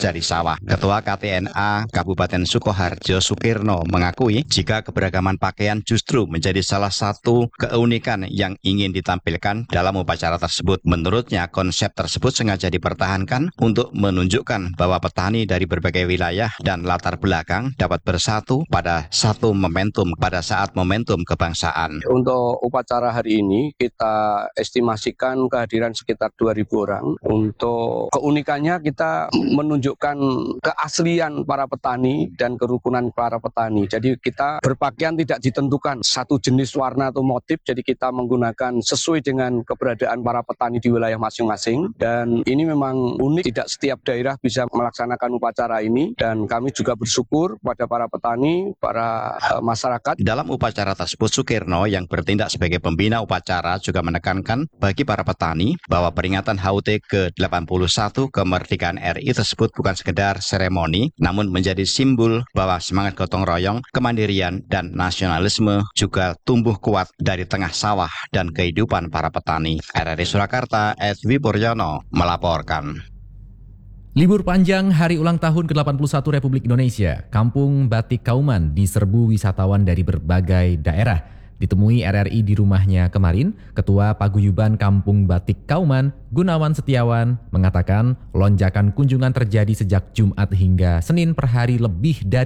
terjadi sawah. Ketua KTNA Kabupaten Sukoharjo Sukirno mengakui jika keberagaman pakaian justru menjadi salah satu keunikan yang ingin ditampilkan dalam upacara tersebut. Menurutnya, konsep tersebut sengaja dipertahankan untuk menunjukkan bahwa petani dari berbagai wilayah dan latar belakang dapat bersatu pada satu momentum pada saat momentum kebangsaan. Untuk upacara hari ini kita estimasikan kehadiran sekitar 2.000 orang. Untuk keunikannya kita menunjukkan keaslian para petani dan kerukunan para petani. Jadi kita berpakaian tidak ditentukan satu jenis warna atau motif, jadi kita menggunakan sesuai dengan keberadaan para petani di wilayah masing-masing. Dan ini memang unik, tidak setiap daerah bisa melaksanakan upacara ini, dan kami juga bersyukur pada para petani, para masyarakat. Dalam upacara tersebut, Sukirno yang bertindak sebagai pembina upacara juga menekankan bagi para petani bahwa peringatan HUT ke-81 kemerdekaan RI tersebut bukan sekedar seremoni, namun menjadi simbol bahwa semangat gotong royong, kemandirian, dan nasionalisme juga tumbuh kuat dari tengah sawah dan kehidupan para petani. RRI Surakarta, Edwi Puryono melaporkan. Libur panjang Hari Ulang Tahun ke-81 Republik Indonesia, Kampung Batik Kauman diserbu wisatawan dari berbagai daerah. Ditemui RRI di rumahnya kemarin, Ketua Paguyuban Kampung Batik Kauman, Gunawan Setiawan, mengatakan lonjakan kunjungan terjadi sejak Jumat hingga Senin per hari lebih dari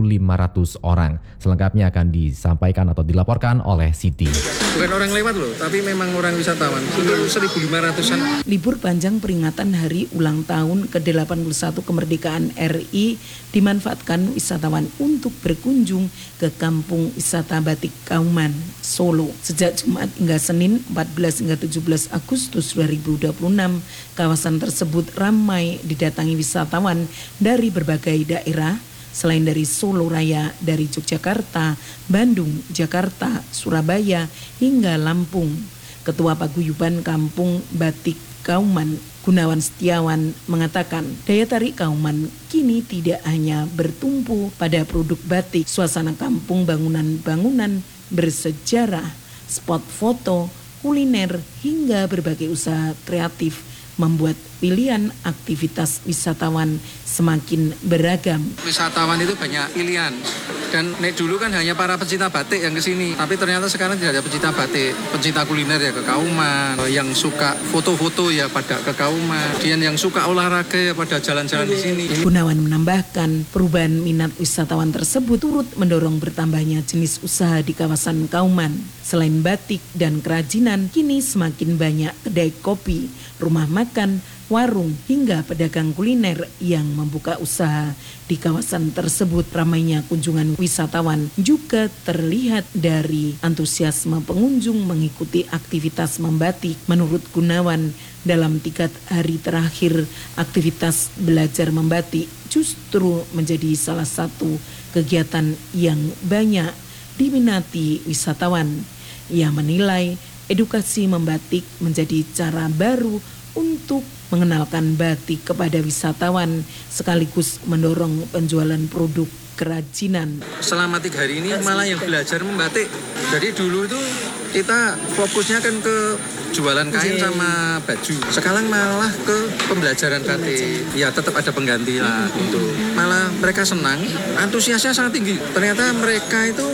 1.500 orang. Selengkapnya akan disampaikan atau dilaporkan oleh Siti. Bukan orang lewat loh, tapi memang orang wisatawan. Itu 1.500-an. Libur panjang peringatan Hari Ulang Tahun ke-81 Kemerdekaan RI dimanfaatkan wisatawan untuk berkunjung ke Kampung Wisata Batik Kauman, Solo. Sejak Jumat hingga Senin 14 hingga 17 Agustus 2026, kawasan tersebut ramai didatangi wisatawan dari berbagai daerah, selain dari Solo Raya, dari Yogyakarta, Bandung, Jakarta, Surabaya, hingga Lampung. Ketua Paguyuban Kampung Batik Kauman, Gunawan Setiawan, mengatakan daya tarik Kauman kini tidak hanya bertumpu pada produk batik, suasana kampung, bangunan-bangunan bersejarah, spot foto, kuliner, hingga berbagai usaha kreatif membuat pilihan aktivitas wisatawan semakin beragam. Wisatawan itu banyak pilihan. Dan dulu kan hanya para pecinta batik yang kesini. Tapi ternyata sekarang tidak ada pecinta batik. Pecinta kuliner ya ke Kauman. Yang suka foto-foto ya pada ke Kauman. Dan yang suka olahraga ya pada jalan-jalan di sini. Gunawan menambahkan perubahan minat wisatawan tersebut turut mendorong bertambahnya jenis usaha di kawasan Kauman. Selain batik dan kerajinan, kini semakin banyak kedai kopi, rumah makan, warung, hingga pedagang kuliner yang membuka usaha di kawasan tersebut. Ramainya kunjungan wisatawan juga terlihat dari antusiasme pengunjung mengikuti aktivitas membatik. Menurut Gunawan, dalam 3 hari terakhir, aktivitas belajar membatik justru menjadi salah satu kegiatan yang banyak diminati wisatawan. Ia menilai edukasi membatik menjadi cara baru untuk mengenalkan batik kepada wisatawan sekaligus mendorong penjualan produk kerajinan. Selama 3 hari ini malah yang belajar membatik. Jadi dulu itu kita fokusnya kan ke jualan kain sama baju. Sekarang malah ke pembelajaran batik. Ya tetap ada pengganti lah untuk. Malah mereka senang, antusiasnya sangat tinggi. Ternyata mereka itu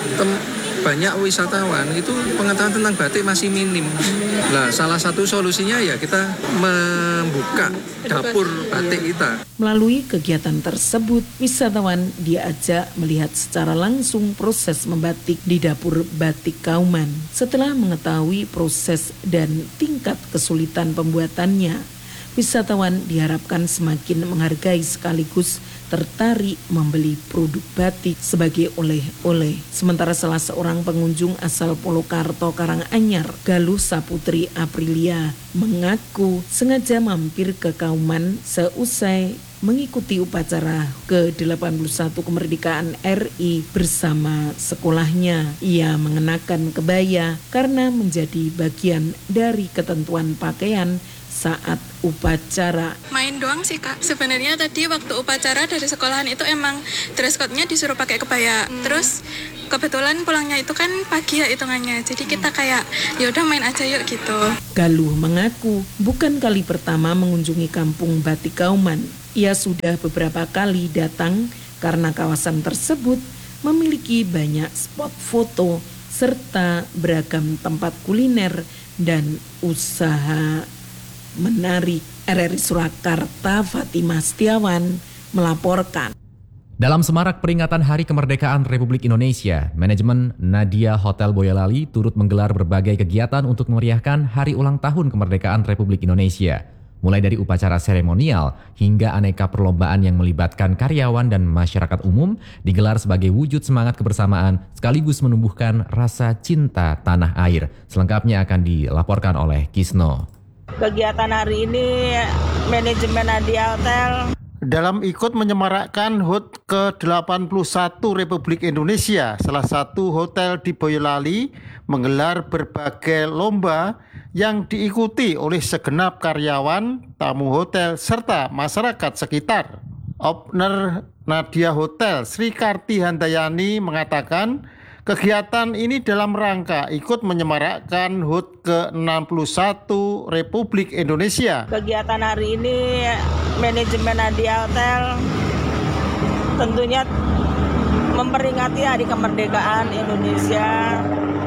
banyak wisatawan itu pengetahuan tentang batik masih minim. Nah, salah satu solusinya ya kita membuka dapur batik kita. Melalui kegiatan tersebut, wisatawan diajak melihat secara langsung proses membatik di dapur batik Kauman. Setelah mengetahui proses dan tingkat kesulitan pembuatannya, wisatawan diharapkan semakin menghargai sekaligus tertarik membeli produk batik sebagai oleh-oleh. Sementara salah seorang pengunjung asal Polokarto, Karanganyar, Galuh Saputri Aprilia, mengaku sengaja mampir ke Kauman seusai mengikuti upacara ke-81 kemerdekaan RI bersama sekolahnya. Ia mengenakan kebaya karena menjadi bagian dari ketentuan pakaian saat upacara. Main doang sih Kak. Sebenarnya tadi waktu upacara dari sekolahan itu emang dress code-nya disuruh pakai kebaya. Terus kebetulan pulangnya itu kan pagi ya hitungannya. Jadi kita kayak ya udah main aja yuk gitu. Galuh mengaku bukan kali pertama mengunjungi Kampung Batik Kauman. Ia sudah beberapa kali datang karena kawasan tersebut memiliki banyak spot foto serta beragam tempat kuliner dan usaha menarik. RRI Surakarta, Fatimah Setiawan melaporkan. Dalam semarak peringatan Hari Kemerdekaan Republik Indonesia, manajemen Nadia Hotel Boyolali turut menggelar berbagai kegiatan untuk memeriahkan Hari Ulang Tahun Kemerdekaan Republik Indonesia. Mulai dari upacara seremonial hingga aneka perlombaan yang melibatkan karyawan dan masyarakat umum digelar sebagai wujud semangat kebersamaan sekaligus menumbuhkan rasa cinta tanah air. Selengkapnya akan dilaporkan oleh Kisno. Kegiatan hari ini manajemen Nadia Hotel dalam ikut menyemarakkan HUT ke-81 Republik Indonesia, salah satu hotel di Boyolali menggelar berbagai lomba yang diikuti oleh segenap karyawan, tamu hotel, serta masyarakat sekitar. Owner Nadia Hotel, Sri Karti Handayani mengatakan, kegiatan ini dalam rangka ikut menyemarakkan HUT ke-61 Republik Indonesia. Kegiatan hari ini manajemen Nadia Hotel tentunya memperingati Hari Kemerdekaan Indonesia,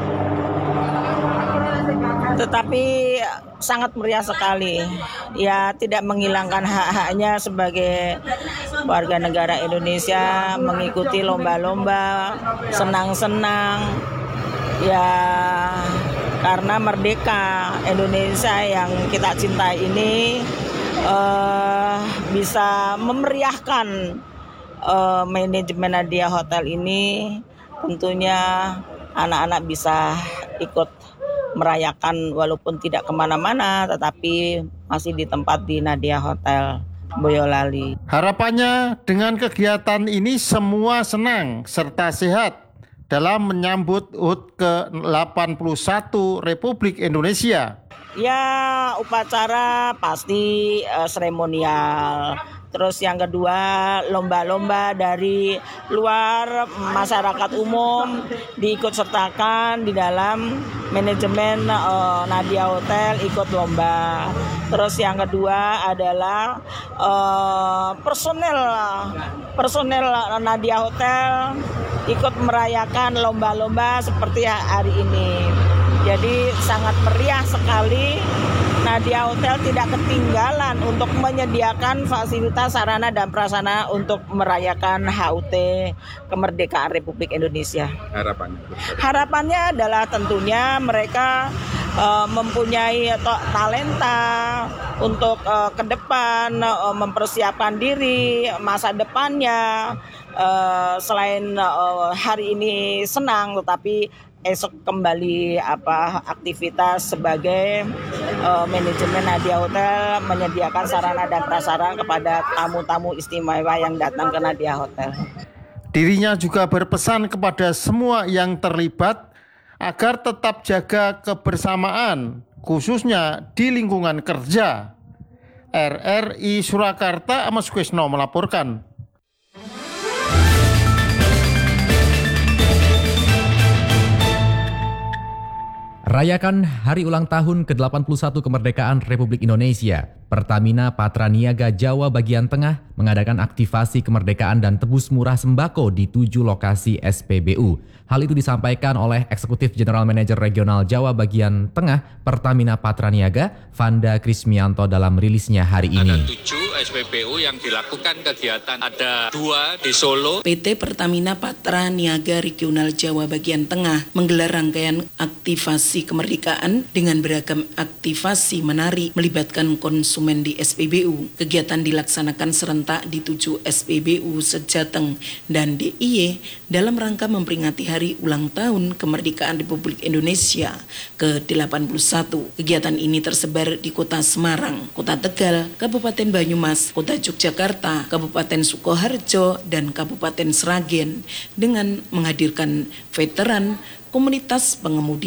tetapi sangat meriah sekali. Ya, tidak menghilangkan hak-haknya sebagai warga negara Indonesia, mengikuti lomba-lomba, senang-senang. Ya, karena merdeka Indonesia yang kita cintai ini bisa memeriahkan manajemen Nadia Hotel ini. Tentunya anak-anak bisa ikut merayakan walaupun tidak kemana-mana, tetapi masih di tempat di Nadia Hotel Boyolali. Harapannya dengan kegiatan ini semua senang serta sehat dalam menyambut HUT ke-81 Republik Indonesia. Ya, upacara pasti seremonial. Terus yang kedua, lomba-lomba dari luar, masyarakat umum diikut sertakan di dalam manajemen Nadia Hotel ikut lomba. Terus yang kedua adalah personel Nadia Hotel ikut merayakan lomba-lomba seperti hari ini. Jadi sangat meriah sekali. Nadia Hotel tidak ketinggalan untuk menyediakan fasilitas sarana dan prasarana untuk merayakan HUT Kemerdekaan Republik Indonesia. Harapannya adalah tentunya mereka mempunyai talenta untuk ke depan, mempersiapkan diri masa depannya. Selain hari ini senang, tetapi esok kembali aktivitas sebagai manajemen Nadia Hotel menyediakan sarana dan prasarana kepada tamu-tamu istimewa yang datang ke Nadia Hotel. Dirinya juga berpesan kepada semua yang terlibat agar tetap jaga kebersamaan, khususnya di lingkungan kerja. RRI Surakarta, Amos Kusno melaporkan. Rayakan Hari Ulang Tahun ke-81 Kemerdekaan Republik Indonesia. Pertamina Patraniaga Jawa bagian tengah mengadakan aktivasi kemerdekaan dan tebus murah sembako di 7 lokasi SPBU. Hal itu disampaikan oleh Eksekutif General Manager Regional Jawa bagian tengah Pertamina Patraniaga, Vanda Krismianto dalam rilisnya hari ini. Ada 7 SPBU yang dilakukan kegiatan, ada 2 di Solo. PT Pertamina Patraniaga Regional Jawa bagian tengah menggelar rangkaian aktivasi kemerdekaan dengan beragam aktivasi menarik melibatkan konsumen di SPBU. Kegiatan dilaksanakan serentak di 7 SPBU Sejateng dan DIY dalam rangka memperingati Hari Ulang Tahun Kemerdekaan Republik Indonesia ke-81. Kegiatan ini tersebar di Kota Semarang, Kota Tegal, Kabupaten Banyumas, Kota Yogyakarta, Kabupaten Sukoharjo, dan Kabupaten Sragen dengan menghadirkan veteran, komunitas pengemudi,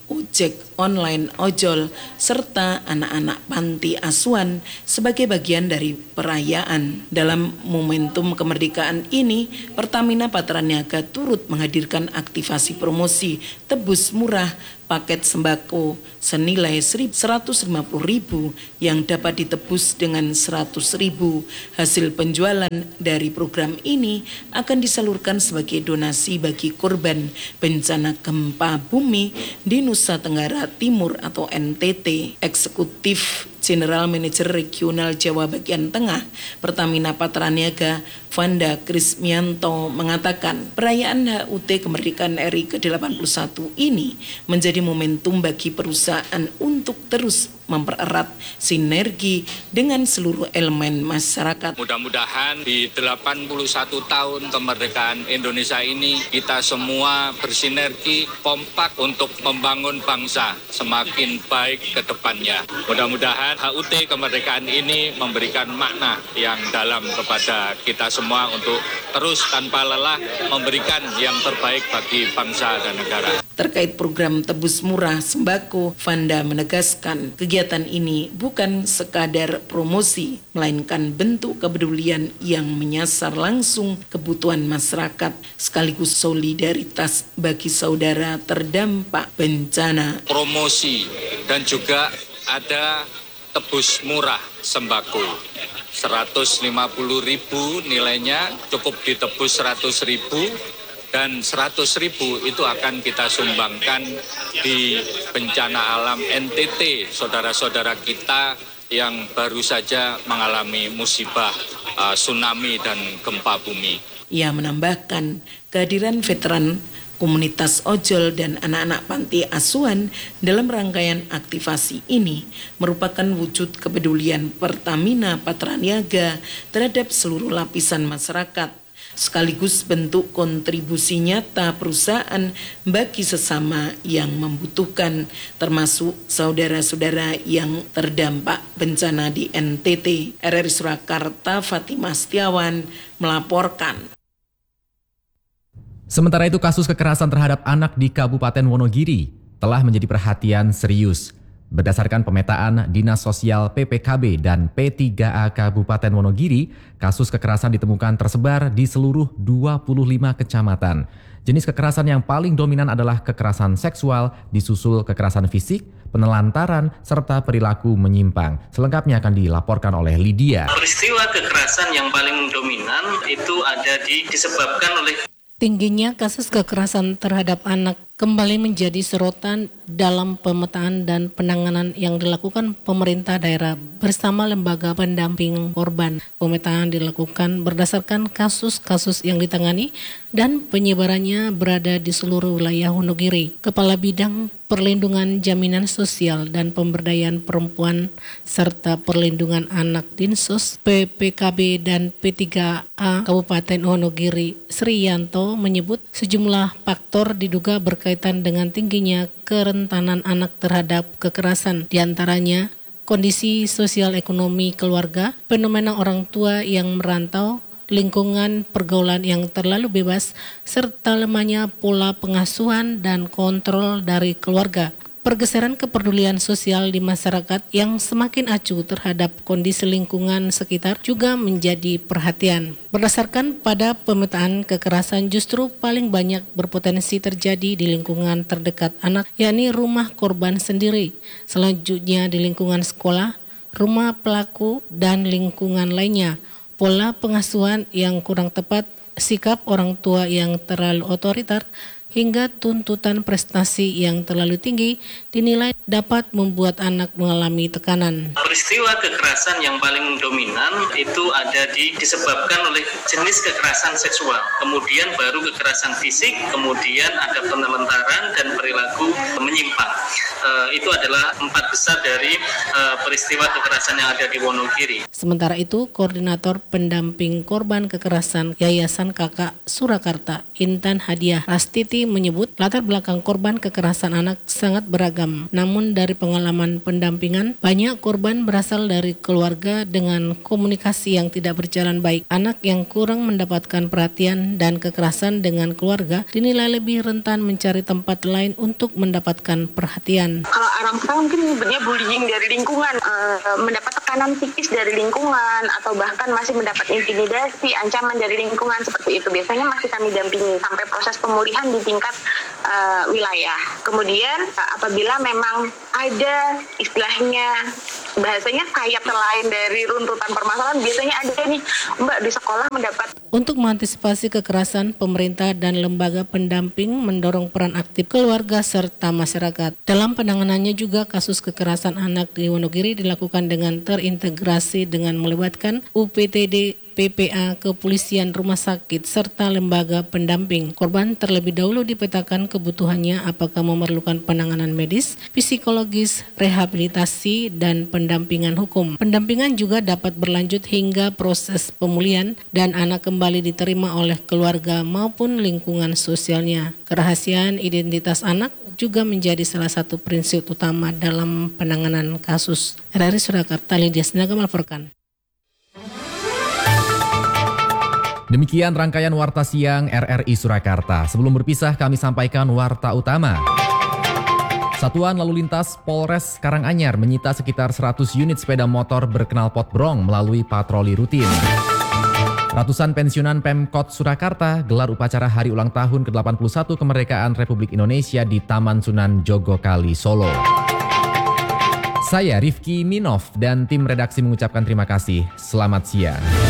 ojek online, ojol, serta anak-anak panti asuhan sebagai bagian dari perayaan. Dalam momentum kemerdekaan ini, Pertamina Patraniaga turut menghadirkan aktivasi promosi tebus murah paket sembako senilai 150.000 yang dapat ditebus dengan 100.000. Hasil penjualan dari program ini akan disalurkan sebagai donasi bagi korban bencana gempa bumi di Nusa Tenggara Timur atau NTT. Eksekutif General Manager Regional Jawa Bagian Tengah Pertamina Patraniaga Vanda Krismianto mengatakan perayaan HUT Kemerdekaan RI ke-81 ini menjadi momentum bagi perusahaan untuk terus mempererat sinergi dengan seluruh elemen masyarakat. Mudah-mudahan di 81 tahun kemerdekaan Indonesia ini kita semua bersinergi kompak untuk membangun bangsa semakin baik ke depannya. Mudah-mudahan HUT kemerdekaan ini memberikan makna yang dalam kepada kita semua untuk terus tanpa lelah memberikan yang terbaik bagi bangsa dan negara. Terkait program tebus murah sembako, Vanda menegaskan kegiatan ini bukan sekadar promosi, melainkan bentuk kepedulian yang menyasar langsung kebutuhan masyarakat sekaligus solidaritas bagi saudara terdampak bencana. Promosi dan juga ada tebus murah sembako 150.000 nilainya, cukup ditebus 100.000 dan 100.000 itu akan kita sumbangkan di bencana alam NTT, saudara-saudara kita yang baru saja mengalami musibah tsunami dan gempa bumi. Ia menambahkan kehadiran veteran komunitas ojol dan anak-anak panti asuhan dalam rangkaian aktivasi ini merupakan wujud kepedulian Pertamina Patraniaga terhadap seluruh lapisan masyarakat, sekaligus bentuk kontribusi nyata perusahaan bagi sesama yang membutuhkan, termasuk saudara-saudara yang terdampak bencana di NTT. RRI Surakarta, Fatimah Setiawan melaporkan. Sementara itu, kasus kekerasan terhadap anak di Kabupaten Wonogiri telah menjadi perhatian serius. Berdasarkan pemetaan Dinas Sosial PPKB dan P3A Kabupaten Wonogiri, kasus kekerasan ditemukan tersebar di seluruh 25 kecamatan. Jenis kekerasan yang paling dominan adalah kekerasan seksual, disusul kekerasan fisik, penelantaran, serta perilaku menyimpang. Selengkapnya akan dilaporkan oleh Lydia. Peristiwa kekerasan yang paling dominan itu disebabkan oleh tingginya kasus kekerasan terhadap anak kembali menjadi sorotan dalam pemetaan dan penanganan yang dilakukan pemerintah daerah bersama lembaga pendamping korban. Pemetaan dilakukan berdasarkan kasus-kasus yang ditangani dan penyebarannya berada di seluruh wilayah Wonogiri. Kepala Bidang Perlindungan Jaminan Sosial dan Pemberdayaan Perempuan serta Perlindungan Anak Dinsos PPKB dan P3A Kabupaten Wonogiri, Sriyanto, menyebut sejumlah faktor diduga berkaitan dengan tingginya kerentanan anak terhadap kekerasan, diantaranya kondisi sosial ekonomi keluarga, fenomena orang tua yang merantau, lingkungan pergaulan yang terlalu bebas, serta lemahnya pola pengasuhan dan kontrol dari keluarga. Pergeseran kepedulian sosial di masyarakat yang semakin acuh terhadap kondisi lingkungan sekitar juga menjadi perhatian. Berdasarkan pada pemetaan, kekerasan justru paling banyak berpotensi terjadi di lingkungan terdekat anak, yakni rumah korban sendiri. Selanjutnya di lingkungan sekolah, rumah pelaku, dan lingkungan lainnya. Pola pengasuhan yang kurang tepat, sikap orang tua yang terlalu otoriter, hingga tuntutan prestasi yang terlalu tinggi dinilai dapat membuat anak mengalami tekanan. Peristiwa kekerasan yang paling dominan itu disebabkan oleh jenis kekerasan seksual, kemudian baru kekerasan fisik, kemudian ada penelantaran dan perilaku menyimpang. Itu adalah 4 besar dari peristiwa kekerasan yang ada di Wonogiri. Sementara itu, Koordinator Pendamping Korban Kekerasan Yayasan Kakak Surakarta, Intan Hadiah Rastiti, Rifki menyebut latar belakang korban kekerasan anak sangat beragam. Namun dari pengalaman pendampingan, banyak korban berasal dari keluarga dengan komunikasi yang tidak berjalan baik. Anak yang kurang mendapatkan perhatian dan kekerasan dengan keluarga dinilai lebih rentan mencari tempat lain untuk mendapatkan perhatian. Kalau orang tua mungkin nyebutnya bullying dari lingkungan, mendapat tekanan psikis dari lingkungan, atau bahkan masih mendapat intimidasi, ancaman dari lingkungan seperti itu. Biasanya masih kami dampingi sampai proses pemulihan di tingkat wilayah. Kemudian apabila memang ada istilahnya bahasanya sayap selain dari runtutan permasalahan, biasanya ada nih Mbak di sekolah mendapat. Untuk mengantisipasi kekerasan, pemerintah dan lembaga pendamping mendorong peran aktif keluarga serta masyarakat. Dalam penanganannya juga kasus kekerasan anak di Wonogiri dilakukan dengan terintegrasi dengan melibatkan UPTD, PPA, kepolisian, rumah sakit, serta lembaga pendamping. Korban terlebih dahulu dipetakan kebutuhannya apakah memerlukan penanganan medis, psikologis, rehabilitasi, dan pendampingan hukum. Pendampingan juga dapat berlanjut hingga proses pemulihan dan anak kembali diterima oleh keluarga maupun lingkungan sosialnya. Kerahasiaan identitas anak juga menjadi salah satu prinsip utama dalam penanganan kasus. RRI Surakarta, Lydia Sinaga melaporkan. Demikian rangkaian Warta Siang RRI Surakarta. Sebelum berpisah kami sampaikan Warta Utama. Satuan Lalu Lintas Polres Karanganyar menyita sekitar 100 unit sepeda motor berknalpot brong melalui patroli rutin. Ratusan pensiunan Pemkot Surakarta gelar upacara hari ulang tahun ke-81 kemerdekaan Republik Indonesia di Taman Sunan Jogokali, Solo. Saya Rifki Minov dan tim redaksi mengucapkan terima kasih. Selamat siang.